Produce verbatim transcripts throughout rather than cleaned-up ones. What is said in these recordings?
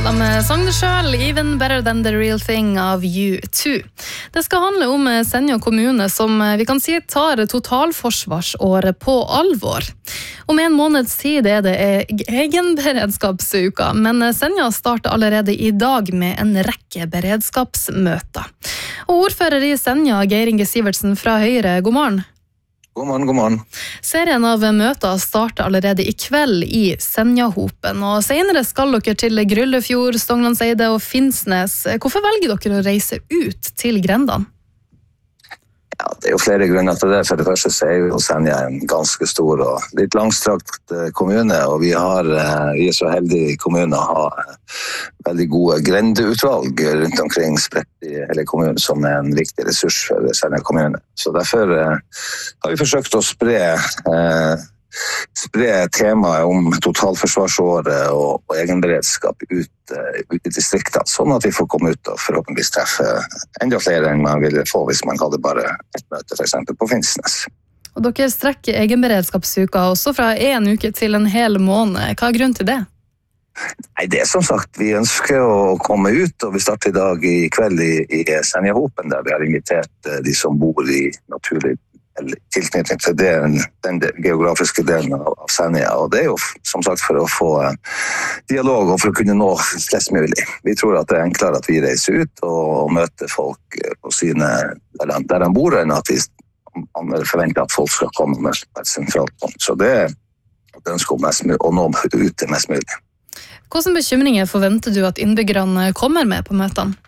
De sang det selv, Even Better Than The Real Thing av U to. Det skal handle om Senja kommune som vi kan si tar totalforsvarsåret på alvor. Om en måneds tid er det egen beredskapsuka, men Senja starter allerede i dag med en rekke beredskapsmøter. Og ordfører i Senja, Geir Inge Sivertsen fra Høyre, god morgen. God morgen, god morgen. Serien av møter starter allerede i kveld i Senjahopen, og senere skal dere til Gryllefjord, Stonglandseide og Finnsnes. Hvorfor velger dere å reise ut til grendene? Ja, det er jo flere grunner til det. For det første så er jo Senja en ganske stor og litt langstrakt kommune, og vi, har, vi er så heldige i kommunen å ha veldig gode grendeutvalg rundt omkring spredt i hele kommunen, som er en viktig ressurs for Senja kommune. Så derfor eh, har vi forsøkt å spre, eh, spre temaet om totalforsvarsåret og, og egenberedskap ut, uh, ut i distriktene, sånn at vi får komme ut og forhåpentligvis treffe enda flere enn man ville få hvis man hadde bare et møte, for eksempel på Finnsnes. Og dere strekker egenberedskapsuka også fra en uke til en hel måned. Hva er grunnen til det? Nei, det er som sagt, vi ønsker å komme ut, og vi starter i dag i kveld i, i Senjahopen, der vi har invitert de som bor i naturlig tilknytning til den, den geografiske delen av Senja, og det er jo som sagt for å få dialog og for å kunne nå flest mulig. Vi tror at det er enklere at vi reiser ut og møter folk på sine, der de bor, enn at vi forventer at folk skal komme med et sentralt punkt. Så det er et ønske om mest mulig, å nå ut til mest mulig. Hvordan bekymringer forventer du at innbyggerne kommer med på møtene?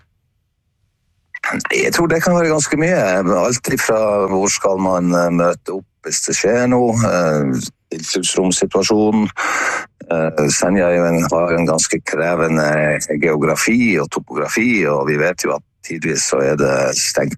Jeg tror det kan være ganske mye. Alt fra hvor skal man møte opp hvis det skjer noe, tilfluktsromsituasjonen. Senja har en ganske krevende geografi og topografi, og vi vet jo at tidvis så er det stengt